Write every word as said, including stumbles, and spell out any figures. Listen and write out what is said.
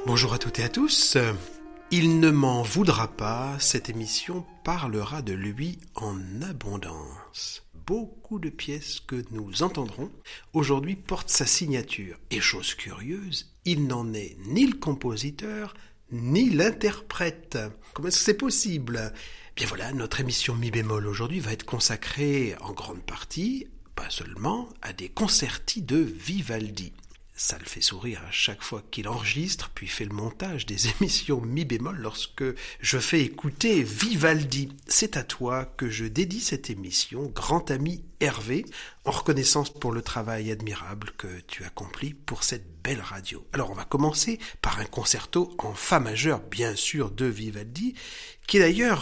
Bonjour à toutes et à tous. Il ne m'en voudra pas, cette émission parlera de lui en abondance. Beaucoup de pièces que nous entendrons aujourd'hui portent sa signature. Et chose curieuse, il n'en est ni le compositeur, ni l'interprète. Comment est-ce que c'est possible ? Bien voilà, notre émission Mi bémol aujourd'hui va être consacrée en grande partie, pas seulement, à des concerti de Vivaldi. Ça le fait sourire à chaque fois qu'il enregistre puis fait le montage des émissions Mi bémol lorsque je fais écouter Vivaldi. C'est à toi que je dédie cette émission, grand ami Hervé, en reconnaissance pour le travail admirable que tu accomplis pour cette belle radio. Alors on va commencer par un concerto en fa majeur, bien sûr, de Vivaldi, qui est d'ailleurs